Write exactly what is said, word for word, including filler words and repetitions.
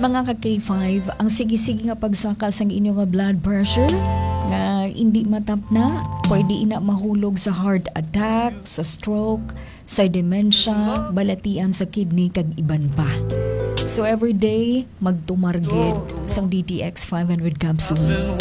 mga ka-K five, ang sige-sige nga pagsaka sa inyong nga blood pressure nga hindi matap na, pwede ina mahulog sa heart attack, sa stroke, sa dementia, balatian sa kidney kag iban pa. So every day magtumarget sang D T X five hundred capsule.